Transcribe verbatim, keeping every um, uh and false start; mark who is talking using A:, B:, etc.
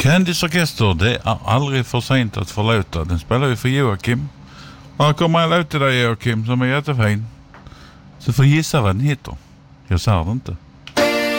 A: Candys Orkester, det är aldrig för sent att förlåta. Den spelar ju för Joakim. Och här kommer en låt till dig, Joakim, som är jättefin. Så får gissa vad den heter. Jag säger det inte.